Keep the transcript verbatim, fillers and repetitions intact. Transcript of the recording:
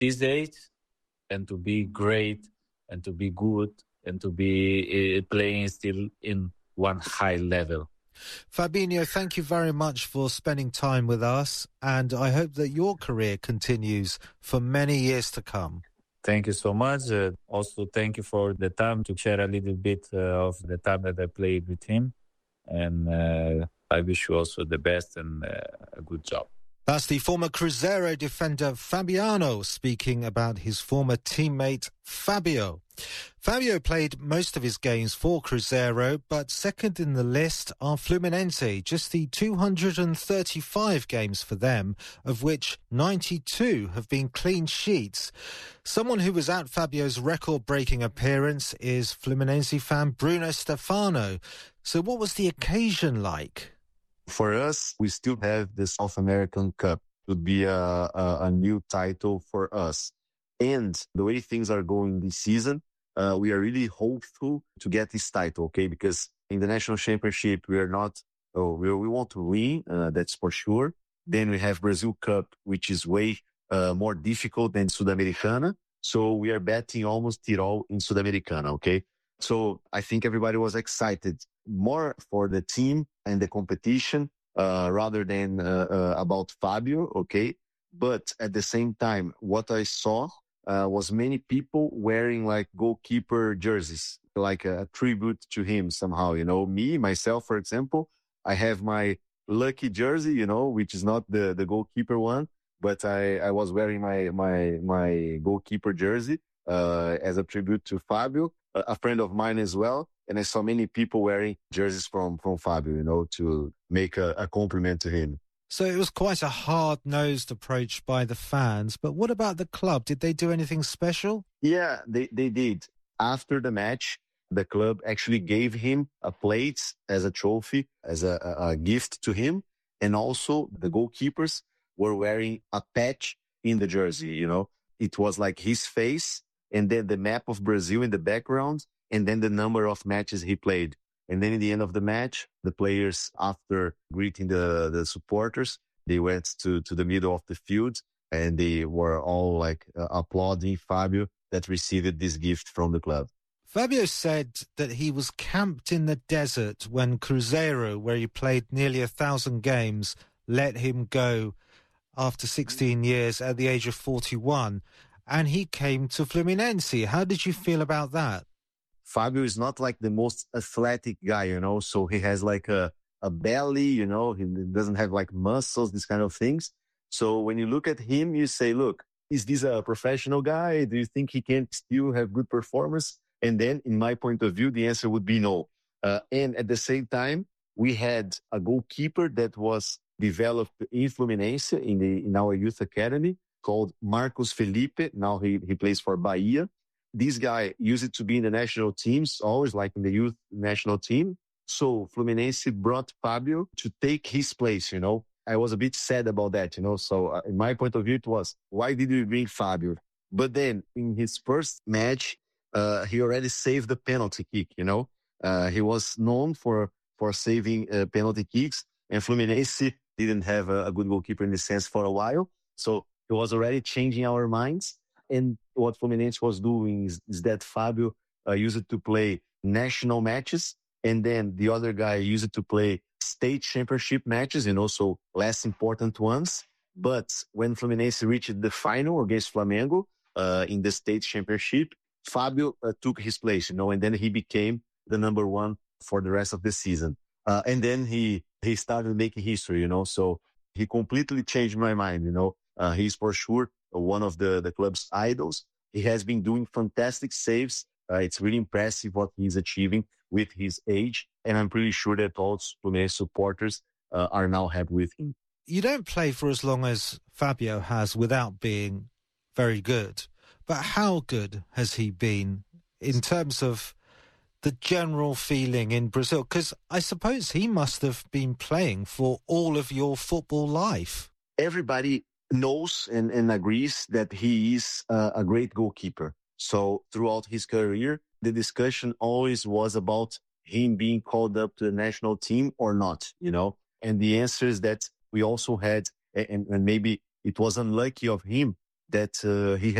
these days and to be great and to be good and to be uh, playing still in one high level. Fabinho, thank you very much for spending time with us, and I hope that your career continues for many years to come. Thank you so much. Uh, also, thank you for the time to share a little bit uh, of the time that I played with him. And uh, I wish you also the best and uh, a good job. That's the former Cruzeiro defender Fabiano speaking about his former teammate Fabio. Fabio played most of his games for Cruzeiro, but second in the list are Fluminense, just the two hundred thirty-five games for them, of which ninety-two have been clean sheets. Someone who was at Fabio's record-breaking appearance is Fluminense fan Bruno Stefano. So what was the occasion like? For us, we still have the South American Cup. It would be a, a, a new title for us. And the way things are going this season, uh, we are really hopeful to get this title, okay? Because in the national championship, we are not, oh, we, we want to win, uh, that's for sure. Then we have Brazil Cup, which is way uh, more difficult than Sudamericana. So we are betting almost it all in Sudamericana, okay? So I think everybody was excited more for the team and the competition, uh, rather than, uh, uh, about Fabio. Okay. But at the same time, what I saw, uh, was many people wearing like goalkeeper jerseys, like a, a tribute to him somehow, you know, me, myself, for example, I have my lucky jersey, you know, which is not the, the goalkeeper one, but I, I was wearing my, my, my goalkeeper jersey, uh, as a tribute to Fabio, a, a friend of mine as well. And I saw many people wearing jerseys from, from Fabio, you know, to make a, a compliment to him. So it was quite a hard-nosed approach by the fans. But what about the club? Did they do anything special? Yeah, they, they did. After the match, the club actually gave him a plate as a trophy, as a, a, a gift to him. And also the goalkeepers were wearing a patch in the jersey, you know. It was like his face and then the map of Brazil in the background, and then the number of matches he played. And then in the end of the match, the players, after greeting the, the supporters, they went to, to the middle of the field and they were all like uh, applauding Fabio that received this gift from the club. Fabio said that he was camped in the desert when Cruzeiro, where he played nearly a thousand games, let him go after sixteen years at the age of forty-one. And he came to Fluminense. How did you feel about that? Fabio is not like the most athletic guy, you know, so he has like a, a belly, you know, he doesn't have like muscles, these kind of things. So when you look at him, you say, look, is this a professional guy? Do you think he can still have good performance? And then in my point of view, the answer would be no. Uh, and at the same time, we had a goalkeeper that was developed in Fluminense in the, in our youth academy called Marcos Felipe. Now he, he plays for Bahia. This guy used to be in the national teams, always like in the youth national team. So Fluminense brought Fabio to take his place, you know. I was a bit sad about that, you know. So uh, in my point of view, it was, why did we bring Fabio? But then in his first match, uh, he already saved the penalty kick, you know. Uh, he was known for, for saving uh, penalty kicks, and Fluminense didn't have a, a good goalkeeper in the sense for a while. So it was already changing our minds. And what Fluminense was doing is, is that Fabio uh, used to play national matches, and then the other guy used to play state championship matches, and also less important ones. But when Fluminense reached the final against Flamengo uh, in the state championship, Fabio uh, took his place, you know, and then he became the number one for the rest of the season. Uh, and then he he started making history, you know. So he completely changed my mind, you know. Uh, he's for sure one of the, the club's idols. He has been doing fantastic saves. Uh, it's really impressive what he's achieving with his age. And I'm pretty sure that all Fluminense supporters uh, are now happy with him. You don't play for as long as Fabio has without being very good. But how good has he been in terms of the general feeling in Brazil? Because I suppose he must have been playing for all of your football life. Everybody knows and, and agrees that he is uh, a great goalkeeper. So throughout his career, the discussion always was about him being called up to the national team or not, you know. And the answer is that we also had, and, and maybe it was unlucky of him, that uh, he